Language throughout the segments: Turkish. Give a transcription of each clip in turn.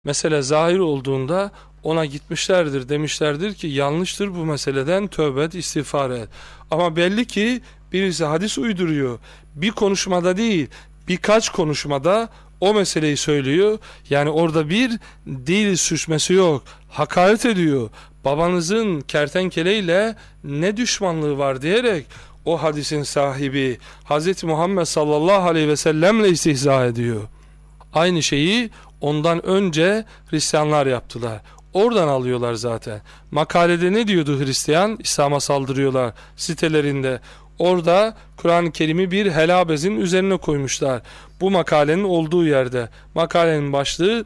Mesele zahir olduğunda ona gitmişlerdir, demişlerdir ki yanlıştır, bu meseleden tövbe et, istiğfar et. Ama belli ki birisi hadis uyduruyor. Bir konuşmada değil, birkaç konuşmada o meseleyi söylüyor. Yani orada bir dil sürçmesi yok. Hakaret ediyor. Babanızın kertenkeleyle ne düşmanlığı var diyerek o hadisin sahibi Hz. Muhammed sallallahu aleyhi ve sellemle istihza ediyor. Aynı şeyi ondan önce Hristiyanlar yaptılar. Oradan alıyorlar zaten. Makalede ne diyordu Hristiyan? İslam'a saldırıyorlar sitelerinde. Orada Kur'an-ı Kerim'i bir helabezin üzerine koymuşlar. Bu makalenin olduğu yerde. Makalenin başlığı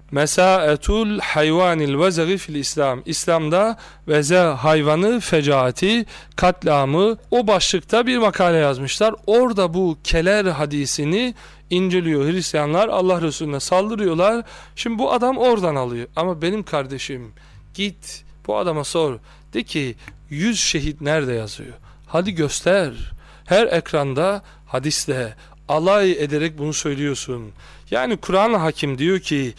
Mesaetul hayvanil vezegi fil İslam. İslam'da veze hayvanı fecaati, katliamı, o başlıkta bir makale yazmışlar. Orada bu keler hadisini inceliyor Hristiyanlar, Allah Resulüne saldırıyorlar. Şimdi bu adam oradan alıyor. Ama benim kardeşim, git bu adama sor. De ki 100 şehit nerede yazıyor? Hadi göster. Her ekranda hadisle alay ederek bunu söylüyorsun. Yani Kur'an-ı Hakim diyor ki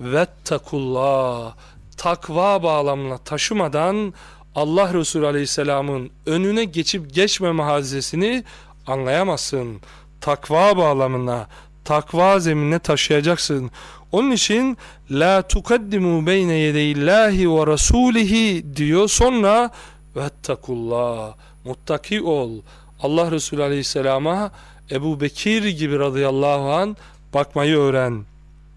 vettakullah, takva bağlamına taşımadan Allah Resulü Aleyhisselam'ın önüne geçip geçmeme hadisesini anlayamazsın. Takva bağlamına, takva zeminine taşıyacaksın. Onun için la tukaddimu beyne yedeyillahi ve rasulihi diyor. Sonra vettakullah, muttaki ol. Allah Resulü Aleyhisselam'a Ebu Bekir gibi radıyallahu an bakmayı öğren.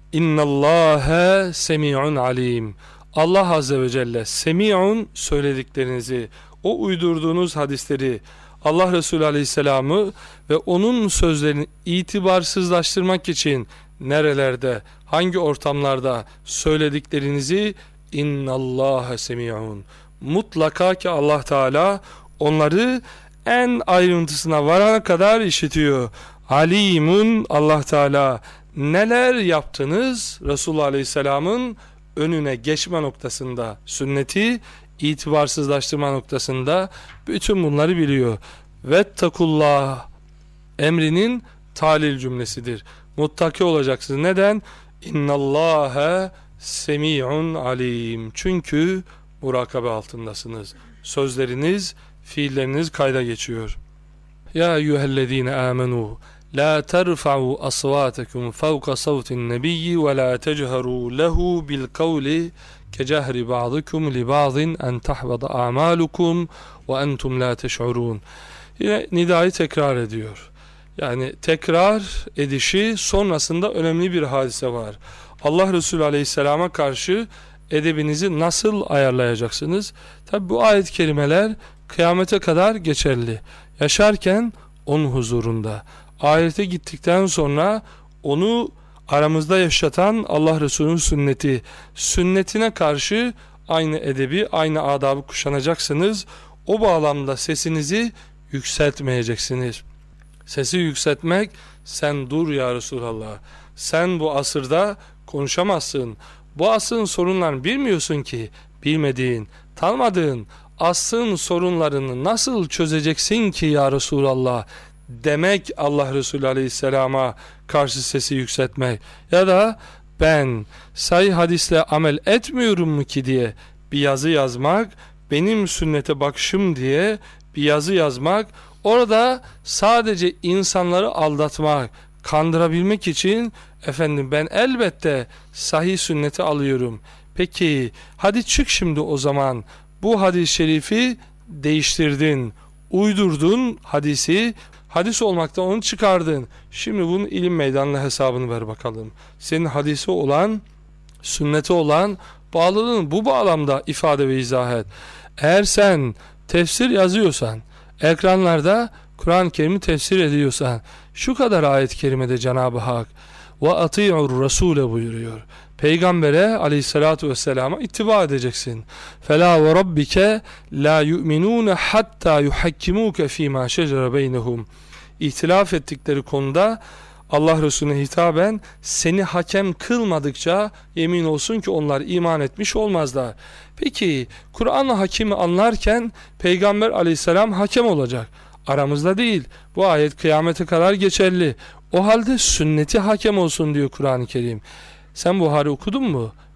İnnallâhe semi'un alim. Allah Azze ve Celle semi'un, söylediklerinizi, o uydurduğunuz hadisleri, Allah Resulü Aleyhisselam'ı ve onun sözlerini itibarsızlaştırmak için nerelerde, hangi ortamlarda söylediklerinizi innallâhe semi'un. Mutlaka ki Allah Teala onları en ayrıntısına varana kadar işitiyor. Alimun, Allah Teala neler yaptınız Resulullah Aleyhisselam'ın önüne geçme noktasında, sünneti itibarsızlaştırma noktasında bütün bunları biliyor. Vettakullah emrinin talil cümlesidir. Muttaki olacaksınız. Neden? İnnallâhe semi'un alim. Çünkü murakabe altındasınız. Sözleriniz, fiilleriniz kayda geçiyor. Ya eyyühellezine amenu la terfa'u asvatakum fawqa savtin nebiyyi ve la techeru lehu bil kavli kecehri ba'dikum li ba'din en tahbada a'malukum ve entum la teş'urun. Yine nidayı tekrar ediyor. Yani tekrar edişi sonrasında önemli bir hadise var. Allah Resulü Aleyhisselam'a karşı edebinizi nasıl ayarlayacaksınız? Tabi bu ayet-i kerimeler kıyamete kadar geçerli. Yaşarken onun huzurunda, ahirete gittikten sonra onu aramızda yaşatan Allah Resulü'nün sünneti, sünnetine karşı aynı edebi, aynı adabı kuşanacaksınız. O bağlamda sesinizi yükseltmeyeceksiniz. Sesi yükseltmek, sen dur ya Resulallah, sen bu asırda konuşamazsın. Bu asrın sorunlarını bilmiyorsun ki, bilmediğin, tanımadığın asrın sorunlarını nasıl çözeceksin ki ya Resulallah demek, Allah Resulü Aleyhisselam'a karşı sesi yükseltmek. Ya da ben sahih hadisle amel etmiyorum mu ki diye bir yazı yazmak, benim sünnete bakışım diye bir yazı yazmak, orada sadece insanları aldatmak, kandırabilmek için efendim ben elbette sahih sünneti alıyorum. Peki hadi çık şimdi o zaman, bu hadis-i şerifi değiştirdin, uydurdun hadisi, hadis olmaktan onu çıkardın. Şimdi bunun ilim meydanına hesabını ver bakalım. Senin hadisi olan, sünneti olan bağlılığın bu bağlamda ifade ve izah et. Eğer sen tefsir yazıyorsan, ekranlarda Kur'an-ı Kerim'i tefsir ediyorsan, şu kadar ayet-i kerimede Cenab-ı Hak ve ati'ur rasule buyuruyor. Peygambere aleyhissalatu vesselama ittiba edeceksin. Fela ve rabbike la yu'minun hatta yuhakkimuke fîmâ şecere beynehum. İhtilaf ettikleri konuda Allah Resulüne hitaben seni hakem kılmadıkça yemin olsun ki onlar iman etmiş olmazlar. Peki Kur'an-ı Hakim'i anlarken Peygamber aleyhisselam hakem olacak. Aramızda değil. Bu ayet kıyamete kadar geçerli. O halde sünneti hakem olsun diyor Kur'an-ı Kerim. Sen Buhari okudun mu?